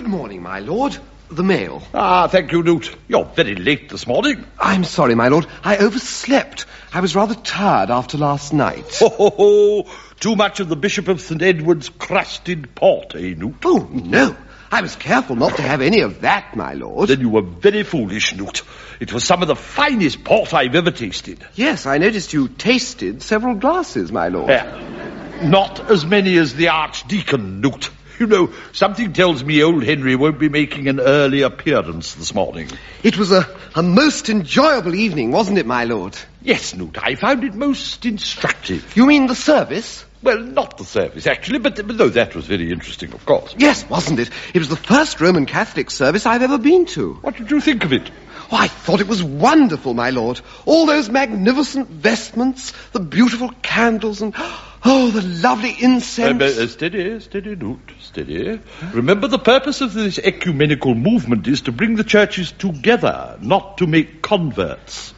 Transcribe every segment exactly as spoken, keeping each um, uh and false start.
Good morning, my lord. The mail. Ah, thank you, Newt. You're very late this morning. I'm sorry, my lord. I overslept. I was rather tired after last night. Ho, ho, ho. Too much of the Bishop of Saint Edward's crusted port, eh, Newt? Oh, no. I was careful not to have any of that, my lord. Then you were very foolish, Newt. It was some of the finest port I've ever tasted. Yes, I noticed you tasted several glasses, my lord. Uh, not as many as the Archdeacon, Newt. You know, something tells me old Henry won't be making an early appearance this morning. It was a, a most enjoyable evening, wasn't it, my lord? Yes, Newt, I found it most instructive. You mean the service? Well, not the service, actually, but, but though that was very interesting, of course. Yes, wasn't it? It was the first Roman Catholic service I've ever been to. What did you think of it? Oh, I thought it was wonderful, my lord. All those magnificent vestments, the beautiful candles, and, oh, the lovely incense. Uh, uh, steady, steady, Newt, steady. Remember, the purpose of this ecumenical movement is to bring the churches together, not to make converts.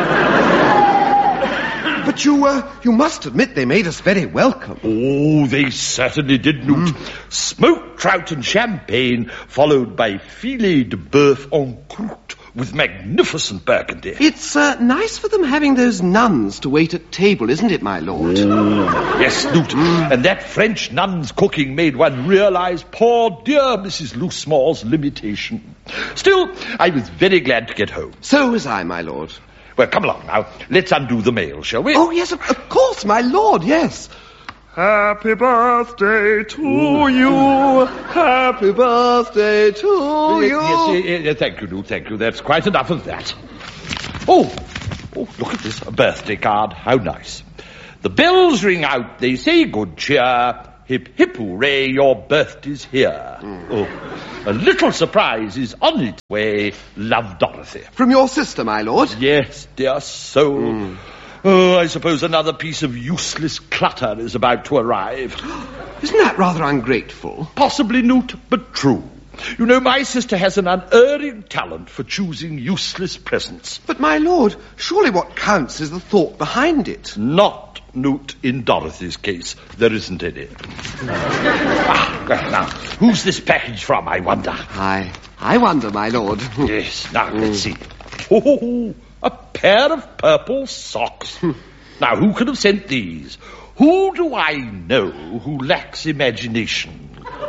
But you, uh, you must admit they made us very welcome. Oh, they certainly did, Newt. Mm. Smoked trout and champagne, followed by filet de boeuf en croûte with magnificent burgundy. It's uh, nice for them having those nuns to wait at table, isn't it, my lord? Oh, yes, Newt. Mm. And that French nun's cooking made one realize poor dear Missus Loosemore's limitation. Still, I was very glad to get home. So was I, my lord. Well, come along now. Let's undo the mail, shall we? Oh, yes, of, of course, my lord, yes. Happy birthday to Ooh. you. Happy birthday to yes, you. Yes, yes, yes, thank you, Newt, thank you. That's quite enough of that. Oh, oh, look at this, a birthday card. How nice. The bells ring out, they say good cheer. Hip, hip, hooray, your birthday's here. Mm. Oh, a little surprise is on its way. Love, Dorothy. From your sister, my lord? Yes, dear soul. Mm. Oh, I suppose another piece of useless clutter is about to arrive. Isn't that rather ungrateful? Possibly, Newt, but true. You know, my sister has an unerring talent for choosing useless presents. But, my lord, surely what counts is the thought behind it. Not, Newt, in Dorothy's case. There isn't any. ah, well, now, who's this package from, I wonder? I, I wonder, my lord. Yes, now, mm. let's see. Oh, a pair of purple socks. Now, who could have sent these? Who do I know who lacks imagination?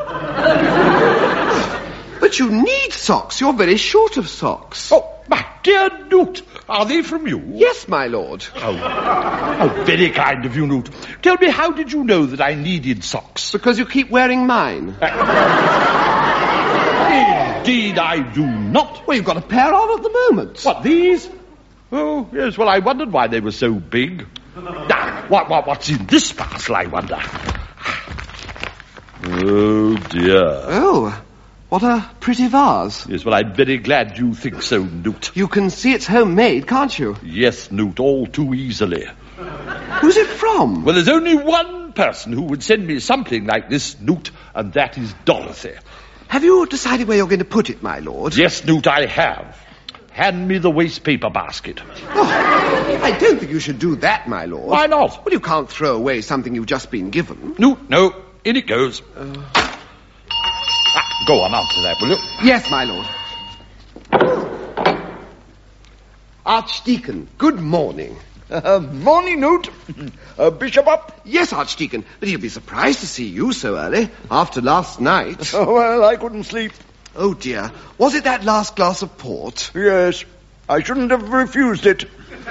But you need socks. You're very short of socks. Oh, my dear Newt, are they from you? Yes, my lord. Oh, oh, very kind of you, Newt. Tell me, how did you know that I needed socks? Because you keep wearing mine. Indeed, I do not. Well, you've got a pair on at the moment. What, these? Oh, yes, well, I wondered why they were so big. Now, what, what, what's in this parcel, I wonder? Oh, dear. Oh, what a pretty vase. Yes, well, I'm very glad you think so, Newt. You can see it's homemade, can't you? Yes, Newt, all too easily. Who's it from? Well, there's only one person who would send me something like this, Newt, and that is Dorothy. Have you decided where you're going to put it, my lord? Yes, Newt, I have. Hand me the waste paper basket. Oh, I don't think you should do that, my lord. Why not? Well, you can't throw away something you've just been given. No, no, in it goes. Uh... Ah, go on, answer that, will you? Yes, my lord. Archdeacon, good morning. Uh, morning, Newt. Uh, Bishop up? Yes, Archdeacon, but he'll be surprised to see you so early, after last night. Oh, well, I couldn't sleep. Oh, dear. Was it that last glass of port? Yes. I shouldn't have refused it.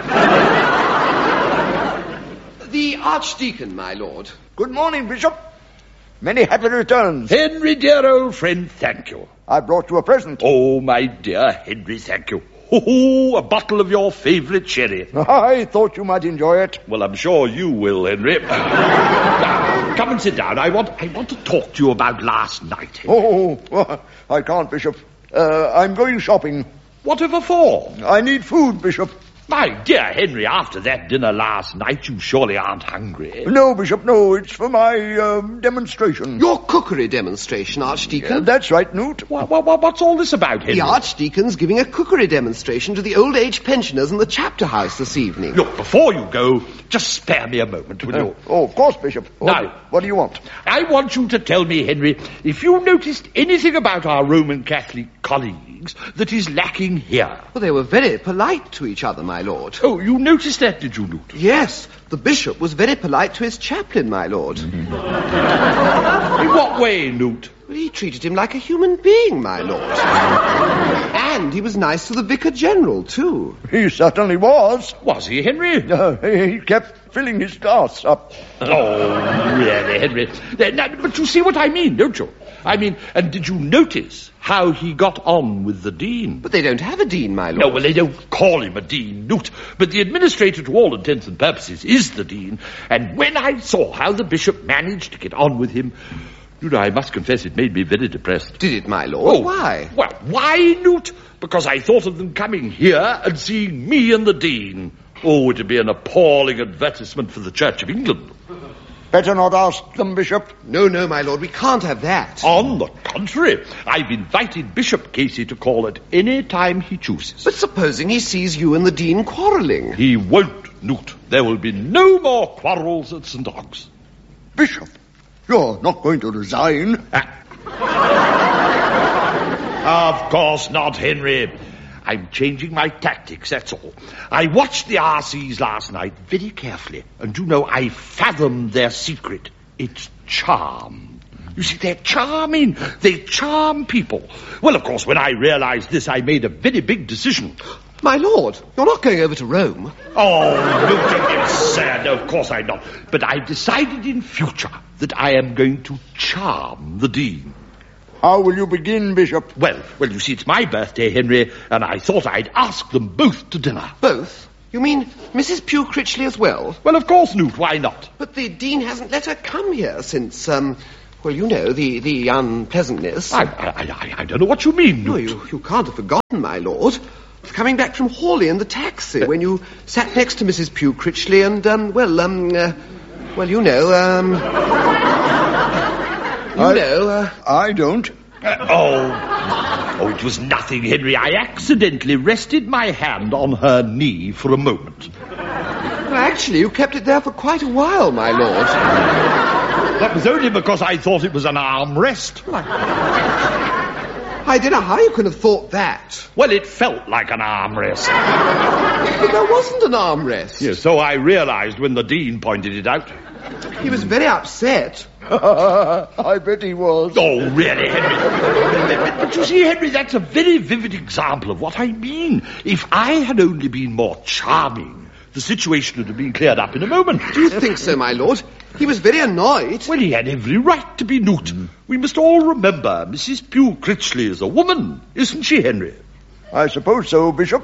The Archdeacon, my lord. Good morning, Bishop. Many happy returns. Henry, dear old friend, thank you. I brought you a present. Oh, my dear Henry, thank you. Oh, a bottle of your favourite sherry. I thought you might enjoy it. Well, I'm sure you will, Henry. Now, come and sit down. I want I want to talk to you about last night, Henry. Oh, oh I can't, Bishop. Uh, I'm going shopping. Whatever for? I need food, Bishop. My dear Henry, after that dinner last night, you surely aren't hungry. No, Bishop, no, it's for my um, demonstration. Your cookery demonstration, Archdeacon. Uh, that's right, Newt. What, what, what's all this about, Henry? The Archdeacon's giving a cookery demonstration to the old-age pensioners in the chapter house this evening. Look, before you go, just spare me a moment, will you? Uh, oh, of course, Bishop. What, Now- do, what do you want? I want you to tell me, Henry, if you noticed anything about our Roman Catholic colleagues that is lacking here. Well, they were very polite to each other, my lord. Oh, you noticed that, did you, Newt? Yes, the bishop was very polite to his chaplain, my lord. In what way, Newt? Well, he treated him like a human being, my lord. And he was nice to the vicar general, too. He certainly was. Was he, Henry? Uh, he kept filling his glass up. Oh, really, Henry? Uh, now, but you see what I mean, don't you? I mean, and did you notice how he got on with the dean? But they don't have a dean, my lord. No, well, they don't call him a dean, Newt, but the administrator, to all intents and purposes, is the dean. And when I saw how the bishop managed to get on with him, you know, I must confess it made me very depressed. Did it, my lord? Oh, Why? Well, why, Newt? Because I thought of them coming here and seeing me and the dean. Oh, it'd be an appalling advertisement for the Church of England. Better not ask them, Bishop. No, no, my lord, we can't have that. On the contrary, I've invited Bishop Casey to call at any time he chooses. But supposing he sees you and the dean quarrelling? He won't, Newt. There will be no more quarrels at St Ogg's. Bishop, you're not going to resign. Of course not, Henry. I'm changing my tactics, that's all. I watched the R Cs last night very carefully, and you know, I fathomed their secret. It's charm. You see, they're charming. They charm people. Well, of course, when I realized this, I made a very big decision. My lord, you're not going over to Rome. Oh, look, absurd. No, of course I'm not. But I've decided in future that I am going to charm the dean. How will you begin, Bishop? Well, well, you see, it's my birthday, Henry, and I thought I'd ask them both to dinner. Both? You mean Missus Pugh Critchley as well? Well, of course, Newt, why not? But the dean hasn't let her come here since, um, well, you know, the, the unpleasantness. I, I, I, I don't know what you mean, No, Newt. you, you can't have forgotten, my lord. Coming back from Hawley in the taxi when you sat next to Missus Pugh Critchley and, um, well, um, uh, well, you know, um... You I, know, uh... I don't. Uh, oh, oh, it was nothing, Henry. I accidentally rested my hand on her knee for a moment. Well, actually, you kept it there for quite a while, my lord. That was only because I thought it was an arm rest. I don't know how you could have thought that. Well, it felt like an arm rest. But there wasn't an armrest. Yes, so I realized when the dean pointed it out. He was very upset. I bet he was. Oh, really, Henry? But, but you see, Henry, that's a very vivid example of what I mean. If I had only been more charming, the situation would have been cleared up in a moment. Do you think so, my lord? He was very annoyed. Well, he had every right to be, Newt. Mm. We must all remember Missus Pugh Critchley is a woman, isn't she, Henry? I suppose so, Bishop.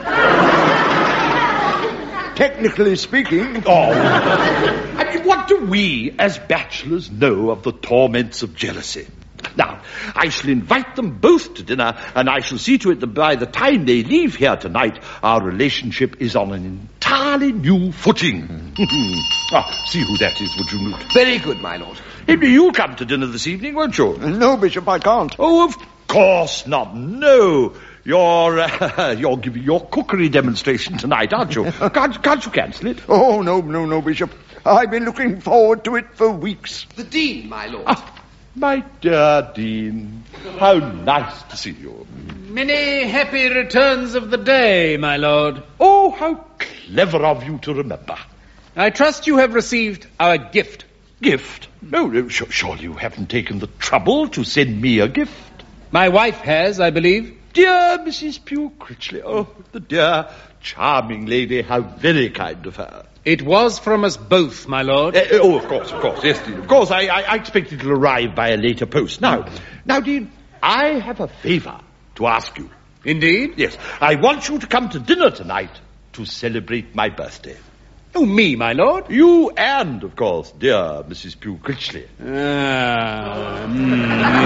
Technically speaking. Oh. I mean, what do we, as bachelors, know of the torments of jealousy? Now, I shall invite them both to dinner, and I shall see to it that by the time they leave here tonight, our relationship is on an entirely new footing. Ah, see who that is, would you, Newt? Very good, my lord. Henry, you'll come to dinner this evening, won't you? No, Bishop, I can't. Oh, of course not. No. You're, uh, you're giving your cookery demonstration tonight, aren't you? Can't, can't you cancel it? Oh, no, no, no, Bishop. I've been looking forward to it for weeks. The dean, my lord. Ah, my dear Dean, how nice to see you. Many happy returns of the day, my lord. Oh, how clever of you to remember. I trust you have received our gift. Gift? No, no, sure, surely you haven't taken the trouble to send me a gift. My wife has, I believe. Dear Missus Pugh Critchley, oh, the dear, charming lady, how very kind of her. It was from us both, my lord. Uh, oh, of course, of course, yes, Dean. Of course, I, I, I expect it to arrive by a later post. Now, now, Dean, I have a favour to ask you. Indeed? Yes, I want you to come to dinner tonight to celebrate my birthday. Oh, me, my lord? You and, of course, dear Missus Pugh Critchley. Ah, mm, yes,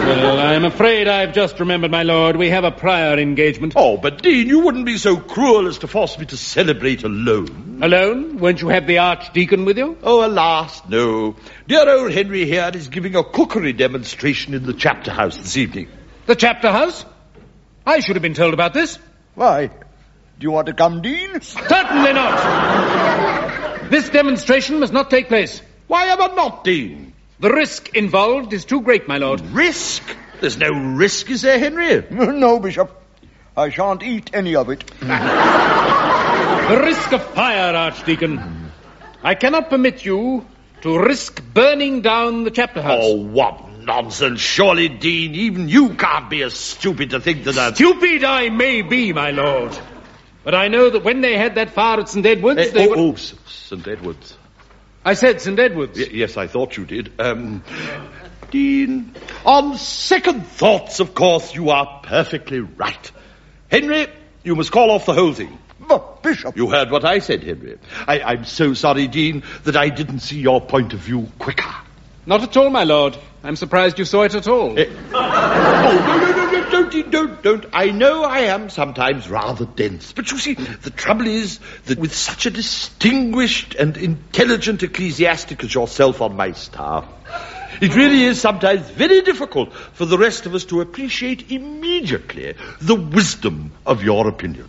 Well, I'm afraid I've just remembered, my lord. We have a prior engagement. Oh, but Dean, you wouldn't be so cruel as to force me to celebrate alone. Alone? Won't you have the Archdeacon with you? Oh, alas, no. Dear old Henry here is giving a cookery demonstration in the chapter house this evening. The chapter house? I should have been told about this. Why? Do you want to come, Dean? Certainly not. This demonstration must not take place. Why ever not, Dean? The risk involved is too great, my lord. Risk? There's no risk, is there, Henry? No, Bishop. I shan't eat any of it. The risk of fire, Archdeacon. I cannot permit you to risk burning down the chapter house. Oh, what nonsense. Surely, Dean, even you can't be as stupid to think that a... Stupid I may be, my lord. But I know that when they had that fire at Saint Edward's, Uh, they oh, were... oh, Saint Edward's. I said Saint Edward's. Y- yes, I thought you did. Um, Dean, on second thoughts, of course, you are perfectly right. Henry, you must call off the whole thing. But, Bishop... You heard what I said, Henry. I, I'm so sorry, Dean, that I didn't see your point of view quicker. Not at all, my lord. I'm surprised you saw it at all. Eh, oh, no, no, no, no, don't, Dean, don't, don't. I know I am sometimes rather dense. But you see, the trouble is that with such a distinguished and intelligent ecclesiastic as yourself on my staff, it really is sometimes very difficult for the rest of us to appreciate immediately the wisdom of your opinions.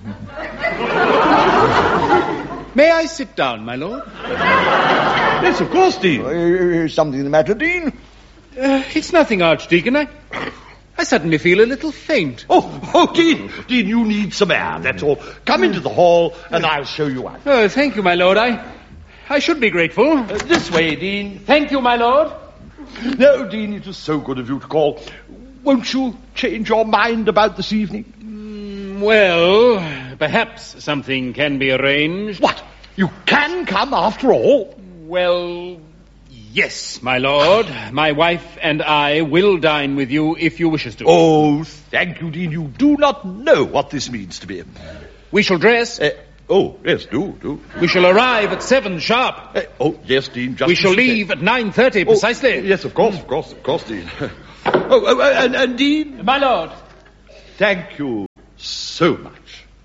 May I sit down, my lord? Yes, of course, Dean. Uh, is something the matter, Dean? Uh, it's nothing, Archdeacon. I, I suddenly feel a little faint. Oh, oh, Dean, Dean, you need some air, that's all. Come into the hall, and I'll show you out. Oh, thank you, my lord. I, I should be grateful. Uh, this way, Dean. Thank you, my lord. No, Dean, it was so good of you to call. Won't you change your mind about this evening? Mm, well, perhaps something can be arranged. What? You can come after all? Well, yes, my lord. My wife and I will dine with you if you wish us to. Oh, thank you, Dean. You do not know what this means to me. We shall dress. Uh, oh, yes, do, do. We shall arrive at seven sharp. Uh, oh, yes, Dean. Just We shall as you leave say. at nine thirty Oh, precisely. yes, of course, of course, of course, Dean. oh, oh, and, and Dean, My lord. thank you so much.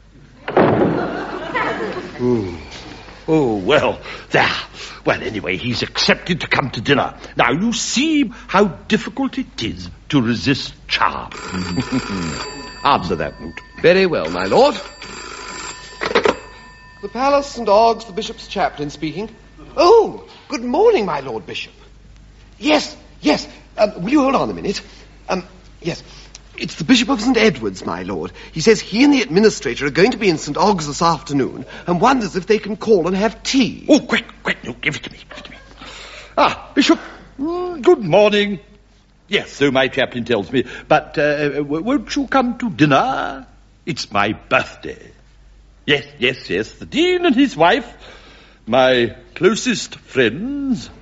Oh, oh, well, there. Well, anyway, he's accepted to come to dinner. Now, you see how difficult it is to resist charm. Answer that, Newt. Very well, my lord. The Palace, Saint Oggs, the Bishop's chaplain speaking. Oh, good morning, my Lord Bishop. Yes, yes. Um, will you hold on a minute? Um, yes. It's the Bishop of Saint Edward's, my lord. He says he and the administrator are going to be in Saint Oggs this afternoon and wonders if they can call and have tea. Oh, quick, quick, Newt, give it to me, give it to me. Ah, Bishop, mm, good morning. Yes, so my chaplain tells me. But uh, w- won't you come to dinner? It's my birthday. Yes, yes, yes. The Dean and his wife, my closest friends.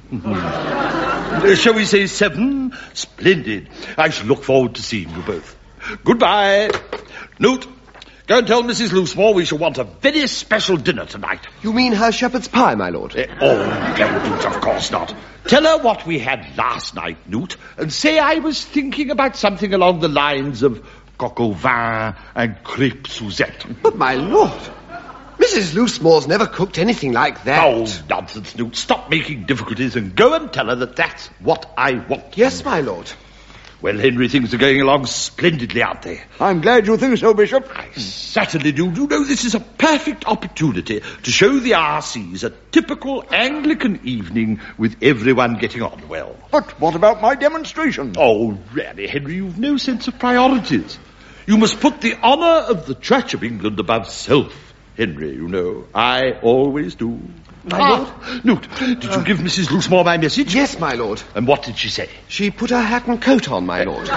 uh, shall we say seven? Splendid. I shall look forward to seeing you both. Goodbye. Newt, go and tell Missus Loosemore we shall want a very special dinner tonight. You mean her shepherd's pie, my lord? Uh, oh, no, Newt, of course not. Tell her what we had last night, Newt, and say I was thinking about something along the lines of coq au vin and crêpe Suzette. But, my lord, Missus Loosemore's never cooked anything like that. Oh, nonsense, Newt. Stop making difficulties and go and tell her that that's what I want. Yes, my lord. Well, Henry, things are going along splendidly, aren't they? I'm glad you think so, Bishop. I certainly do. You know, this is a perfect opportunity to show the R Cs a typical Anglican evening with everyone getting on well. But what about my demonstration? Oh, really, Henry, you've no sense of priorities. You must put the honour of the Church of England above self, Henry, you know. I always do. My ah, Newt, did you give Missus Loosemore my message? Yes, my lord. And what did she say? She put her hat and coat on, my lord.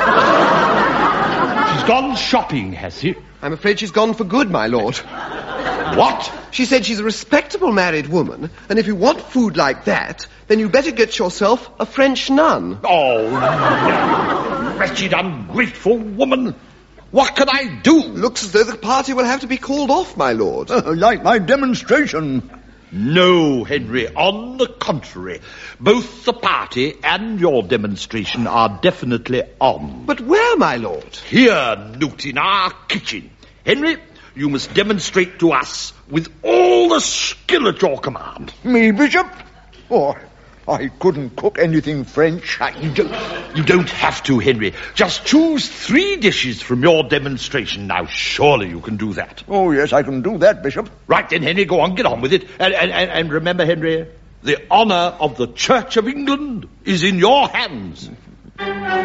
She's gone shopping, has she? I'm afraid she's gone for good, my lord. What? She said she's a respectable married woman, and if you want food like that, then you better get yourself a French nun. Oh, no. Wretched, ungrateful woman. What can I do? Looks as though the party will have to be called off, my lord. Uh, like my demonstration. No, Henry, on the contrary. Both the party and your demonstration are definitely on. But where, my lord? Here, Newt, in our kitchen. Henry, you must demonstrate to us with all the skill at your command. Me, Bishop? Oh, I couldn't cook anything French. Uh, you, don't, you don't have to, Henry. Just choose three dishes from your demonstration. Now, surely you can do that. Oh, yes, I can do that, Bishop. Right then, Henry, go on, get on with it. And, and, and remember, Henry, the honour of the Church of England is in your hands.